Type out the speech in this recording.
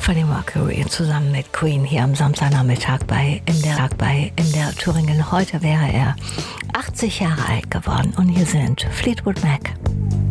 Freddie Mercury zusammen mit Queen hier am Samstagnachmittag in der Thüringen. Heute wäre er 80 Jahre alt geworden und hier sind Fleetwood Mac.